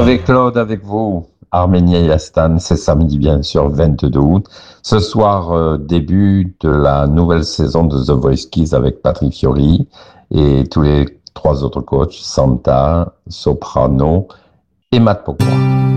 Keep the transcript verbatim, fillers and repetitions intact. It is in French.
Avec Claude, avec vous, Arménie et Astana, c'est samedi bien sûr, vingt-deux août. Ce soir, euh, début de la nouvelle saison de The Voice Kids avec Patrick Fiori et tous les trois autres coachs, Santa, Soprano et Matt Pokora.